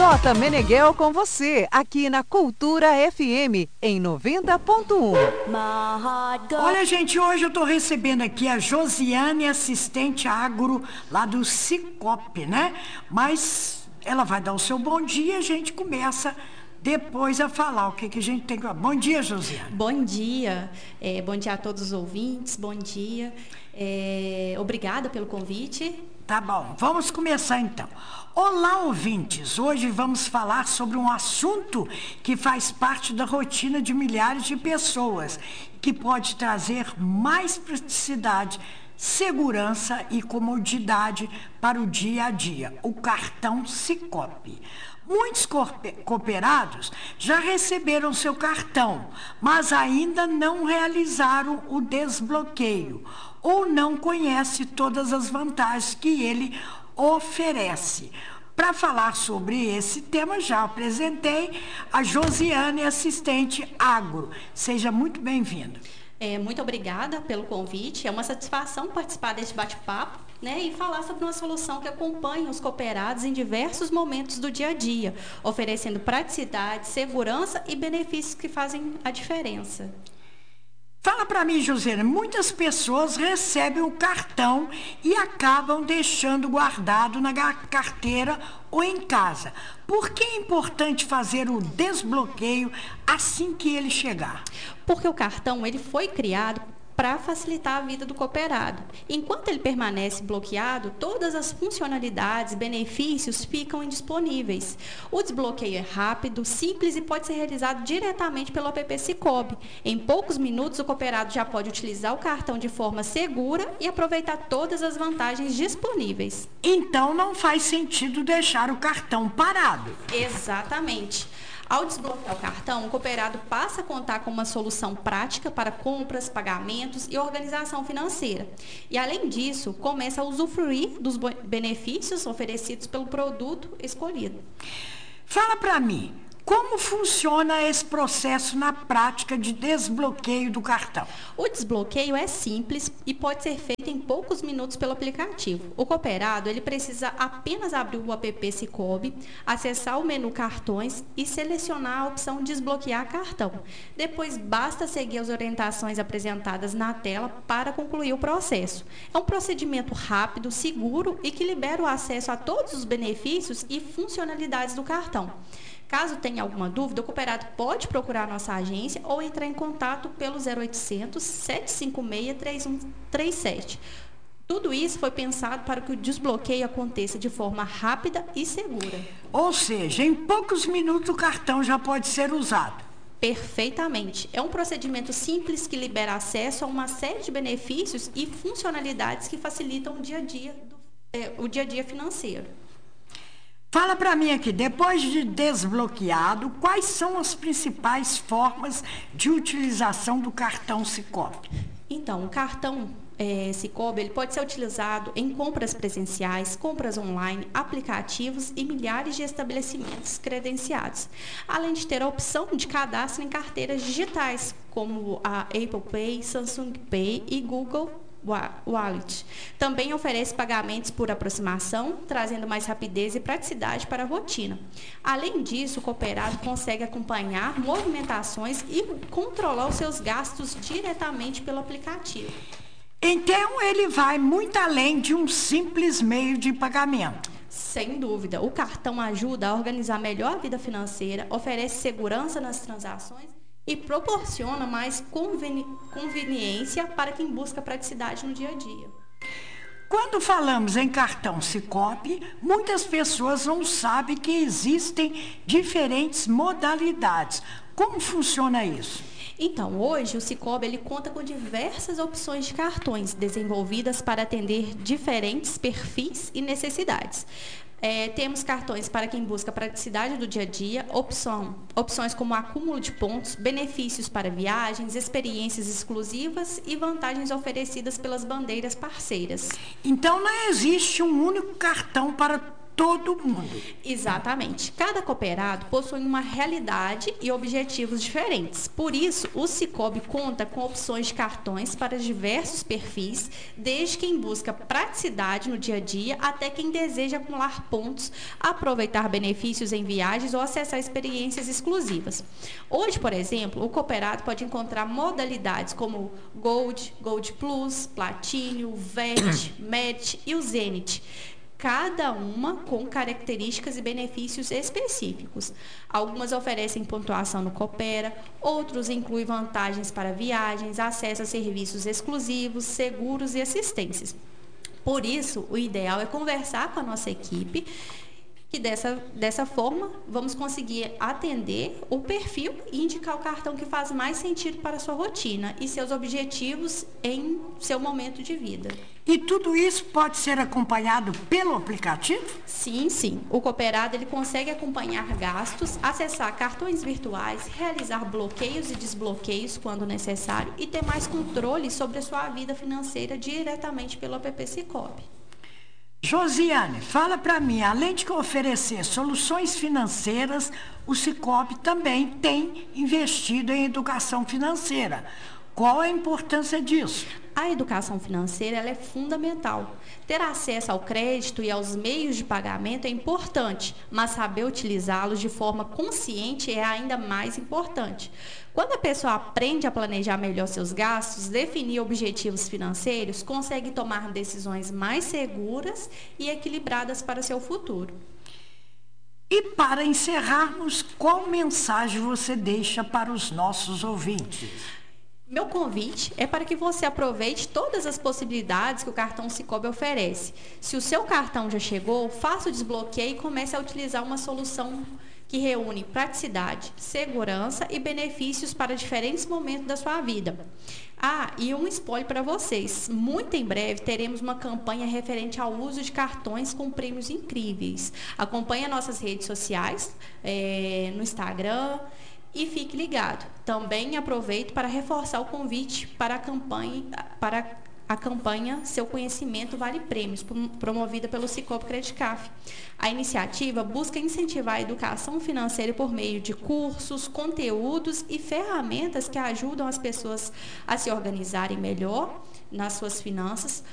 Tota Meneghel com você, aqui na Cultura FM, em 90.1. Olha, gente, hoje eu tô recebendo aqui a Josiane, assistente agro lá do Cicobi, né? Mas ela vai dar o seu bom dia, a gente começa depois a falar o que a gente tem que... Bom dia, Josiane. Bom dia. Bom dia a todos os ouvintes, bom dia. Obrigada pelo convite. Tá bom, vamos começar então. Olá, ouvintes! Hoje vamos falar sobre um assunto que faz parte da rotina de milhares de pessoas, que pode trazer mais praticidade, segurança e comodidade para o dia a dia, o cartão Cicobi. Muitos cooperados já receberam seu cartão, mas ainda não realizaram o desbloqueio ou não conhecem todas as vantagens que ele oferece. Para falar sobre esse tema, já apresentei a Josiane, assistente agro. Seja muito bem-vinda. Muito obrigada pelo convite. É uma satisfação participar deste bate-papo, né, e falar sobre uma solução que acompanha os cooperados em diversos momentos do dia a dia, oferecendo praticidade, segurança e benefícios que fazem a diferença. Fala para mim, Josiane, muitas pessoas recebem o cartão e acabam deixando guardado na carteira ou em casa. Por que é importante fazer o desbloqueio assim que ele chegar? Porque o cartão ele foi criado para facilitar a vida do cooperado. Enquanto ele permanece bloqueado, todas as funcionalidades e benefícios ficam indisponíveis. O desbloqueio é rápido, simples e pode ser realizado diretamente pelo app Cicobi. Em poucos minutos, o cooperado já pode utilizar o cartão de forma segura e aproveitar todas as vantagens disponíveis. Então, não faz sentido deixar o cartão parado. Exatamente. Ao desbloquear o cartão, o cooperado passa a contar com uma solução prática para compras, pagamentos e organização financeira. E, além disso, começa a usufruir dos benefícios oferecidos pelo produto escolhido. Fala para mim, como funciona esse processo na prática de desbloqueio do cartão? O desbloqueio é simples e pode ser feito em poucos minutos pelo aplicativo. O cooperado ele precisa apenas abrir o app Cicobi, acessar o menu cartões e selecionar a opção desbloquear cartão. Depois basta seguir as orientações apresentadas na tela para concluir o processo. É um procedimento rápido, seguro e que libera o acesso a todos os benefícios e funcionalidades do cartão. Caso tenha alguma dúvida, o cooperado pode procurar a nossa agência ou entrar em contato pelo 0800 756 3137. Tudo isso foi pensado para que o desbloqueio aconteça de forma rápida e segura. Ou seja, em poucos minutos o cartão já pode ser usado. Perfeitamente. É um procedimento simples que libera acesso a uma série de benefícios e funcionalidades que facilitam o dia a dia financeiro. Fala para mim aqui, depois de desbloqueado, quais são as principais formas de utilização do cartão Cicobi? Então, o cartão Cicobi ele pode ser utilizado em compras presenciais, compras online, aplicativos e milhares de estabelecimentos credenciados, além de ter a opção de cadastro em carteiras digitais, como a Apple Pay, Samsung Pay e Google Wallet. Também oferece pagamentos por aproximação, trazendo mais rapidez e praticidade para a rotina. Além disso, o cooperado consegue acompanhar movimentações e controlar os seus gastos diretamente pelo aplicativo. Então, ele vai muito além de um simples meio de pagamento. Sem dúvida, o cartão ajuda a organizar melhor a vida financeira, oferece segurança nas transações e proporciona mais conveniência para quem busca praticidade no dia a dia. Quando falamos em cartão Cicobi, muitas pessoas não sabem que existem diferentes modalidades. Como funciona isso? Então, hoje o Cicobi ele conta com diversas opções de cartões desenvolvidas para atender diferentes perfis e necessidades. Temos cartões para quem busca praticidade do dia a dia, opções como acúmulo de pontos, benefícios para viagens, experiências exclusivas e vantagens oferecidas pelas bandeiras parceiras. Então não existe um único cartão para todo mundo. Exatamente. Cada cooperado possui uma realidade e objetivos diferentes. Por isso, o Sicoob conta com opções de cartões para diversos perfis, desde quem busca praticidade no dia a dia até quem deseja acumular pontos, aproveitar benefícios em viagens ou acessar experiências exclusivas. Hoje, por exemplo, o cooperado pode encontrar modalidades como Gold, Gold Plus, Platinum, VET, MET e o Zenit, cada uma com características e benefícios específicos. Algumas oferecem pontuação no Coopera, outros incluem vantagens para viagens, acesso a serviços exclusivos, seguros e assistências. Por isso, o ideal é conversar com a nossa equipe, que dessa forma vamos conseguir atender o perfil e indicar o cartão que faz mais sentido para a sua rotina e seus objetivos em seu momento de vida. E tudo isso pode ser acompanhado pelo aplicativo? Sim, sim. O cooperado ele consegue acompanhar gastos, acessar cartões virtuais, realizar bloqueios e desbloqueios quando necessário e ter mais controle sobre a sua vida financeira diretamente pelo app Sicoob. Josiane, fala para mim, além de oferecer soluções financeiras, o Sicoob também tem investido em educação financeira. Qual a importância disso? A educação financeira ela é fundamental. Ter acesso ao crédito e aos meios de pagamento é importante, mas saber utilizá-los de forma consciente é ainda mais importante. Quando a pessoa aprende a planejar melhor seus gastos, definir objetivos financeiros, consegue tomar decisões mais seguras e equilibradas para seu futuro. E para encerrarmos, qual mensagem você deixa para os nossos ouvintes? Meu convite é para que você aproveite todas as possibilidades que o cartão Sicoob oferece. Se o seu cartão já chegou, faça o desbloqueio e comece a utilizar uma solução que reúne praticidade, segurança e benefícios para diferentes momentos da sua vida. E um spoiler para vocês. Muito em breve teremos uma campanha referente ao uso de cartões com prêmios incríveis. Acompanhe nossas redes sociais, no Instagram. E fique ligado. Também aproveito para reforçar o convite para a campanha Seu Conhecimento Vale Prêmios, promovida pelo Sicoob Credicaf. A iniciativa busca incentivar a educação financeira por meio de cursos, conteúdos e ferramentas que ajudam as pessoas a se organizarem melhor nas suas finanças,